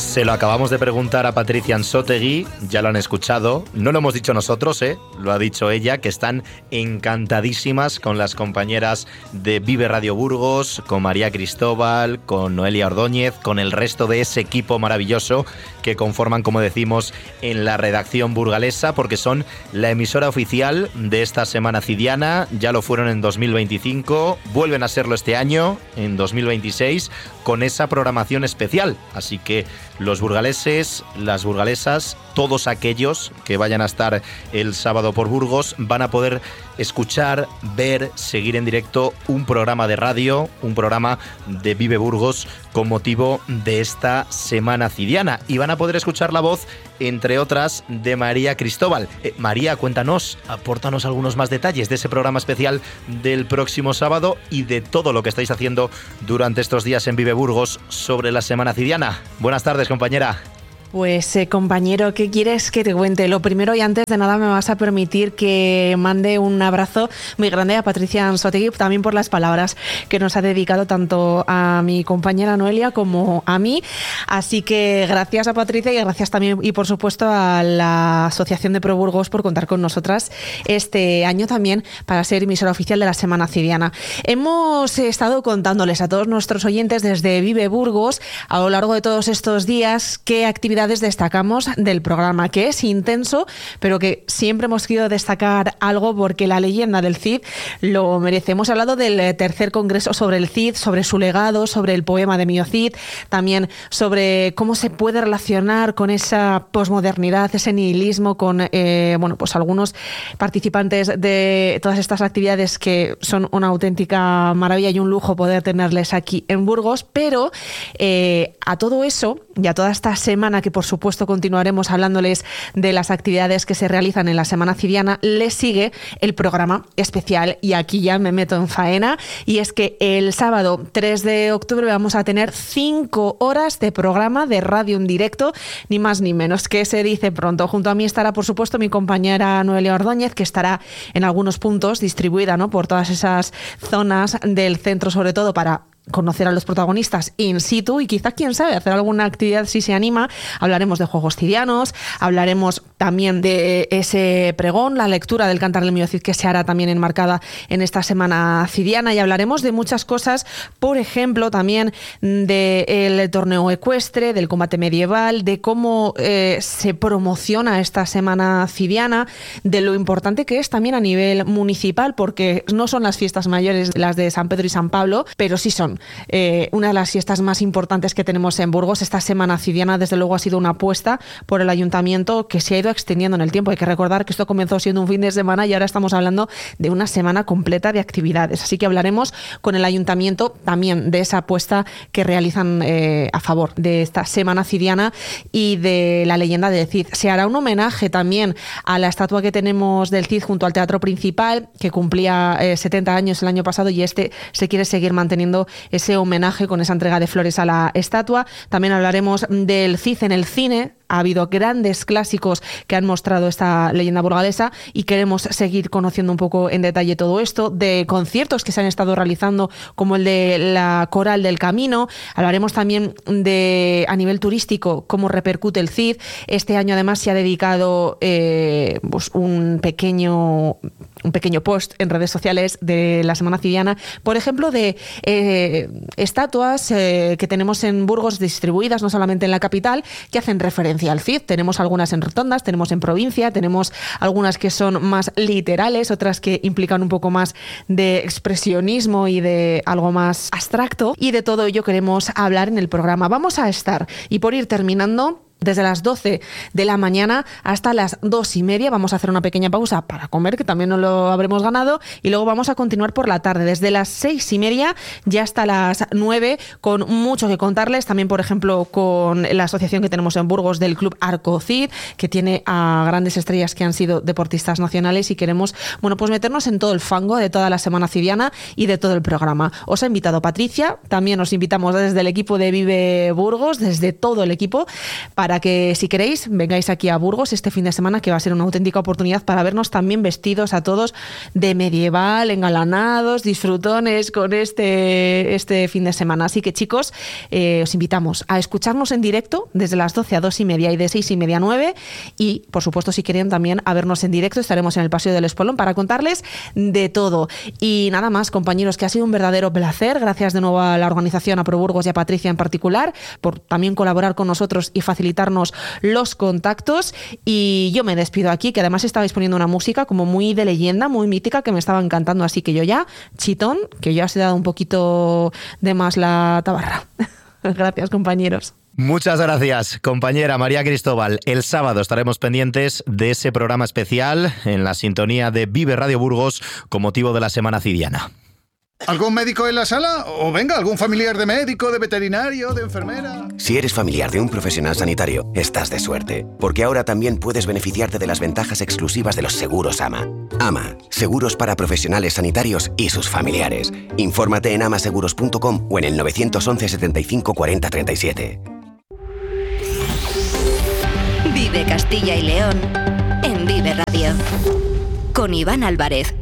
Se lo acabamos de preguntar a Patricia Ansótegui, ya lo han escuchado, no lo hemos dicho nosotros, lo ha dicho ella, que están encantadísimas con las compañeras de Vive Radio Burgos, con María Cristóbal, con Noelia Ordóñez, con el resto de ese equipo maravilloso que conforman, como decimos, en la redacción burgalesa, porque son la emisora oficial de esta Semana Cidiana, ya lo fueron en 2025, vuelven a serlo este año, en 2026, con esa programación especial, así que los burgaleses, las burgalesas, todos aquellos que vayan a estar el sábado por Burgos van a poder escuchar, ver, seguir en directo un programa de radio, un programa de Vive Burgos con motivo de esta Semana Cidiana. Y van a poder escuchar la voz, entre otras, de María Cristóbal. María, cuéntanos, apórtanos algunos más detalles de ese programa especial del próximo sábado y de todo lo que estáis haciendo durante estos días en Vive Burgos sobre la Semana Cidiana. Buenas tardes, compañera. Pues compañero, ¿qué quieres que te cuente? Lo primero y antes de nada me vas a permitir que mande un abrazo muy grande a Patricia Ansótegui, también por las palabras que nos ha dedicado tanto a mi compañera Noelia como a mí. Así que gracias a Patricia y gracias también y por supuesto a la Asociación de Pro Burgos por contar con nosotras este año también para ser emisora oficial de la Semana Cidiana. Hemos estado contándoles a todos nuestros oyentes desde Vive Burgos a lo largo de todos estos días qué actividades destacamos del programa, que es intenso, pero que siempre hemos querido destacar algo porque la leyenda del Cid lo merece. Hemos hablado del tercer congreso sobre el Cid, sobre su legado, sobre el poema de Mio Cid, también sobre cómo se puede relacionar con esa posmodernidad, ese nihilismo, con pues algunos participantes de todas estas actividades que son una auténtica maravilla y un lujo poder tenerles aquí en Burgos, pero a todo eso y a toda esta semana que por supuesto continuaremos hablándoles de las actividades que se realizan en la Semana Cidiana, les sigue el programa especial y aquí ya me meto en faena y es que el sábado 3 de octubre vamos a tener 5 horas de programa de radio en directo, ni más ni menos, que se dice pronto. Junto a mí estará por supuesto mi compañera Noelia Ordóñez, que estará en algunos puntos distribuida, ¿no?, por todas esas zonas del centro, sobre todo para conocer a los protagonistas in situ y quizá, quién sabe, hacer alguna actividad si se anima. Hablaremos de juegos cidianos, hablaremos también de ese pregón, la lectura del Cantar del Mio Cid que se hará también enmarcada en esta Semana Cidiana, y hablaremos de muchas cosas, por ejemplo también del torneo ecuestre, del combate medieval, de cómo se promociona esta Semana Cidiana, de lo importante que es también a nivel municipal, porque no son las fiestas mayores las de San Pedro y San Pablo, pero sí son una de las fiestas más importantes que tenemos en Burgos. Esta Semana Cidiana desde luego ha sido una apuesta por el ayuntamiento que se ha ido extendiendo en el tiempo. Hay que recordar que esto comenzó siendo un fin de semana y ahora estamos hablando de una semana completa de actividades, así que hablaremos con el ayuntamiento también de esa apuesta que realizan a favor de esta Semana Cidiana y de la leyenda del Cid. Se hará un homenaje también a la estatua que tenemos del Cid junto al Teatro Principal, que cumplía 70 años el año pasado, y se quiere seguir manteniendo ese homenaje con esa entrega de flores a la estatua. También hablaremos del Cid en el cine. Ha habido grandes clásicos que han mostrado esta leyenda burgalesa y queremos seguir conociendo un poco en detalle todo esto, de conciertos que se han estado realizando como el de la Coral del Camino. Hablaremos también de, a nivel turístico, cómo repercute el Cid. Este año además se ha dedicado pues un pequeño post en redes sociales de la Semana Cidiana, por ejemplo, de estatuas que tenemos en Burgos distribuidas, no solamente en la capital, que hacen referencia al Cid. Tenemos algunas en rotondas, tenemos en provincia, tenemos algunas que son más literales, otras que implican un poco más de expresionismo y de algo más abstracto, y de todo ello queremos hablar en el programa. Vamos a estar, y por ir terminando, desde las 12 de la mañana hasta las 2:30. Vamos a hacer una pequeña pausa para comer, que también nos lo habremos ganado, y luego vamos a continuar por la tarde, desde las 6:30 ya hasta las 9, con mucho que contarles. También, por ejemplo, con la asociación que tenemos en Burgos del Club Arco Cid, que tiene a grandes estrellas que han sido deportistas nacionales, y queremos, pues meternos en todo el fango de toda la Semana Cidiana y de todo el programa. Os ha invitado Patricia, también os invitamos desde el equipo de Vive Burgos, desde todo el equipo, para para que, si queréis, vengáis aquí a Burgos este fin de semana, que va a ser una auténtica oportunidad para vernos también vestidos a todos de medieval, engalanados, disfrutones con este fin de semana. Así que, chicos, os invitamos a escucharnos en directo desde las 12 a 2:30 y de 6:30 a 9, y por supuesto, si quieren también a vernos en directo, estaremos en el Paseo del Espolón para contarles de todo. Y nada más, compañeros, que ha sido un verdadero placer. Gracias de nuevo a la organización, a ProBurgos y a Patricia en particular, por también colaborar con nosotros y facilitarnos los contactos. Y yo me despido aquí, que además estabais poniendo una música como muy de leyenda, muy mítica, que me estaba encantando, así que yo ya, chitón, que ya os he dado un poquito de más la tabarra. Gracias, compañeros. Muchas gracias, compañera María Cristóbal. El sábado estaremos pendientes de ese programa especial en la sintonía de Vive Radio Burgos con motivo de la Semana Cidiana. ¿Algún médico en la sala? O venga, algún familiar de médico, de veterinario, de enfermera. Si eres familiar de un profesional sanitario, estás de suerte, porque ahora también puedes beneficiarte de las ventajas exclusivas de los seguros AMA. AMA, seguros para profesionales sanitarios y sus familiares. Infórmate en amaseguros.com o en el 911 75 40 37. Vive Castilla y León en Vive Radio con Iván Álvarez.